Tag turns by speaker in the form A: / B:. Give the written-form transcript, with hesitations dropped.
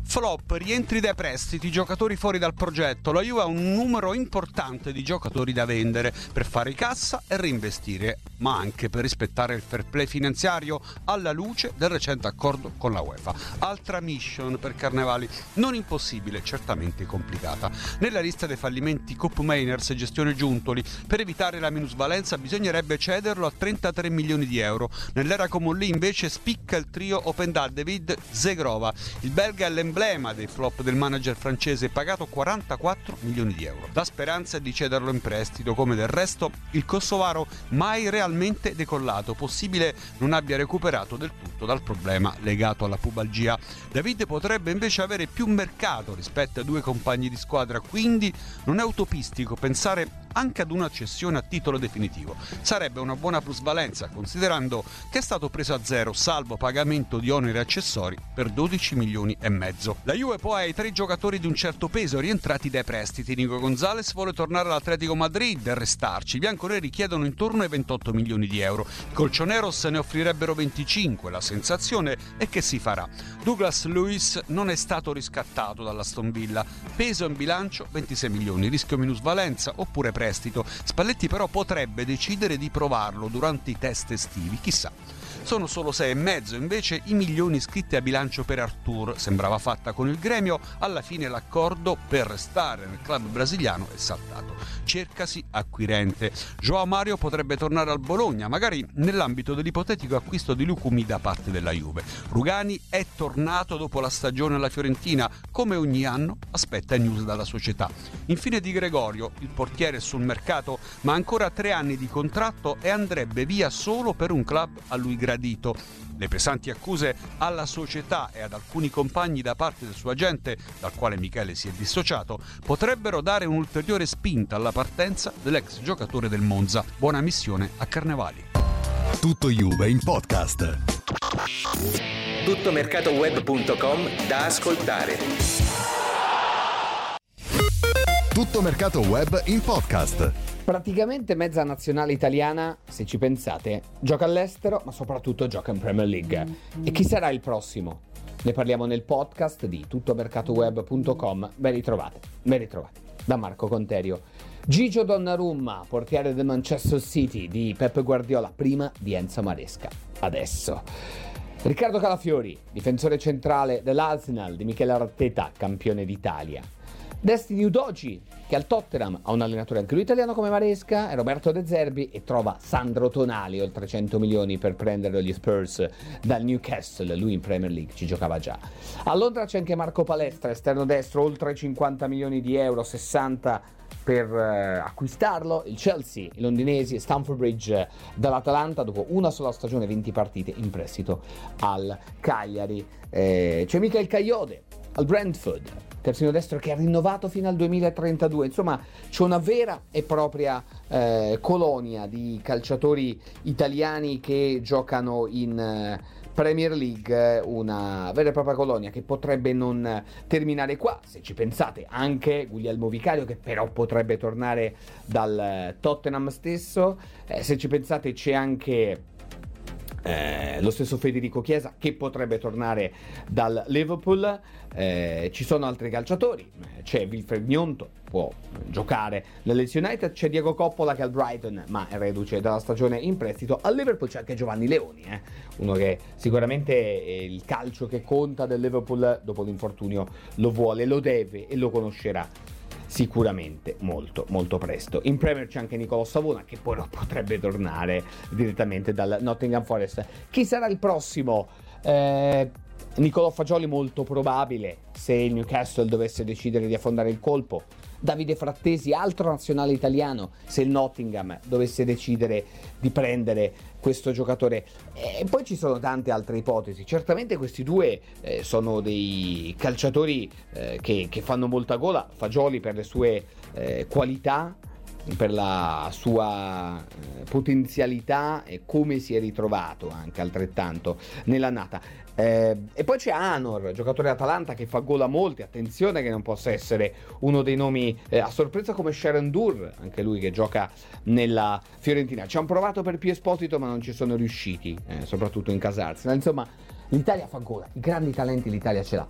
A: Flop, rientri dai prestiti, giocatori fuori dal progetto. La Juve ha un numero importante di giocatori da vendere per fare cassa e reinvestire, ma anche per rispettare il fair play finanziario alla luce del recente accordo con la UEFA. Altra mission per Carnevali, non impossibile, certamente complicata. Nella lista dei fallimenti Cup Mainers e gestione Giuntoli, per evitare la minusvalenza bisognerebbe cederlo a 33 milioni di euro. Nell'era Comolli invece spicca il trio Openda David Zegrova. Il belga è l'emblema dei flop del manager francese, pagato 44 milioni di euro. La speranza è di cederlo in prestito, come del resto il kosovaro mai realmente decollato, possibile non abbia recuperato del tutto dal problema legato alla pubalgia. David potrebbe invece avere più mercato rispetto ai due compagni di squadra, quindi non è utopistico pensare anche ad una cessione a titolo definitivo. Sarebbe una buona plusvalenza, considerando che è stato preso a zero, salvo pagamento di oneri e accessori, per 12 milioni e mezzo. La Juve poi ha i 3 giocatori di un certo peso rientrati dai prestiti. Nico Gonzalez vuole tornare all'Atletico Madrid e restarci. I bianconeri chiedono intorno ai 28 milioni di euro. I colchoneros ne offrirebbero 25. La sensazione è che si farà. Douglas Luiz non è stato riscattato dall'Aston Villa. Peso in bilancio 26 milioni, rischio minusvalenza oppure prestito. Spalletti però potrebbe decidere di provarlo durante i test estivi, chissà. Sono solo 6,5 invece i milioni iscritti a bilancio per Arthur. Sembrava fatta con il Gremio, alla fine l'accordo per restare nel club brasiliano è saltato. Cercasi acquirente. João Mario potrebbe tornare al Bologna, magari nell'ambito dell'ipotetico acquisto di Lucumi da parte della Juve. Rugani è tornato dopo la stagione alla Fiorentina, come ogni anno aspetta news dalla società. Infine Di Gregorio, il portiere è sul mercato, ma ha ancora 3 anni di contratto e andrebbe via solo per un club a lui gradito. Le pesanti accuse alla società e ad alcuni compagni da parte del suo agente, dal quale Michele si è dissociato, potrebbero dare un'ulteriore spinta alla partenza dell'ex giocatore del Monza. Buona missione a Carnevali.
B: Tutto Juve in podcast.
C: Tuttomercatoweb.com da ascoltare.
B: Tutto Mercato Web in podcast.
D: Praticamente mezza nazionale italiana, se ci pensate, gioca all'estero, ma soprattutto gioca in Premier League. E chi sarà il prossimo? Ne parliamo nel podcast di tuttomercatoweb.com. Ben ritrovate. Da Marco Conterio. Gigio Donnarumma, portiere del Manchester City di Pep Guardiola, prima di Enzo Maresca. Adesso. Riccardo Calafiori, difensore centrale dell'Arsenal di Michele Arteta, campione d'Italia. Destiny Udogi, che al Tottenham ha un allenatore anche lui italiano come Maresca, e Roberto De Zerbi, e trova Sandro Tonali, oltre 100 milioni per prendere gli Spurs dal Newcastle, lui in Premier League ci giocava già. A Londra c'è anche Marco Palestra, esterno destro, oltre 50 milioni di euro, 60 per acquistarlo. Il Chelsea, i londinesi, Stamford Bridge dall'Atalanta, dopo una sola stagione, 20 partite, in prestito al Cagliari. C'è Michael Kayode al Brentford, terzino destro che ha rinnovato fino al 2032. Insomma, c'è una vera e propria colonia di calciatori italiani che giocano in Premier League, una vera e propria colonia che potrebbe non terminare qua. Se ci pensate, anche Guglielmo Vicario, che però potrebbe tornare dal Tottenham stesso. Se ci pensate, c'è anche lo stesso Federico Chiesa, che potrebbe tornare dal Liverpool. Ci sono altri calciatori, c'è Wilfred Gnonto, può giocare nel Leeds United, c'è Diego Coppola che al Brighton, ma è reduce dalla stagione in prestito. Al Liverpool c'è anche Giovanni Leoni, uno che sicuramente il calcio che conta del Liverpool dopo l'infortunio lo vuole, lo deve e lo conoscerà sicuramente molto molto presto. In Premier c'è anche Nicolò Savona, che poi potrebbe tornare direttamente dal Nottingham Forest. Chi sarà il prossimo? Nicolò Fagioli molto probabile, se il Newcastle dovesse decidere di affondare il colpo. Davide Frattesi, altro nazionale italiano, se il Nottingham dovesse decidere di prendere questo giocatore. E poi ci sono tante altre ipotesi. Certamente questi due sono dei calciatori che fanno molta gola. Fagioli per le sue qualità, per la sua potenzialità e come si è ritrovato anche altrettanto nell'annata. E poi c'è Anor, giocatore Atalanta che fa gol a molti. Attenzione che non possa essere uno dei nomi a sorpresa, come Sharon Dur, anche lui che gioca nella Fiorentina. Ci hanno provato per Pio Esposito ma non ci sono riusciti, soprattutto in casa Arsenal. Insomma, l'Italia fa gola, i grandi talenti l'Italia ce l'ha.